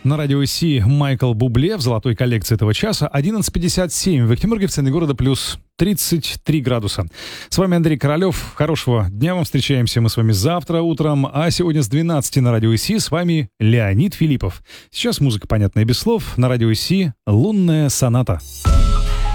На радио Си Майкл Бубле в золотой коллекции этого часа. 11:57 в Екатеринбурге, в центре города, плюс 33 градуса. С вами Андрей Королёв. Хорошего дня вам. Встречаемся мы с вами завтра утром. А сегодня с 12 на радио Си с вами Леонид Филиппов. Сейчас музыка, понятная без слов. На радио Си «Лунная соната».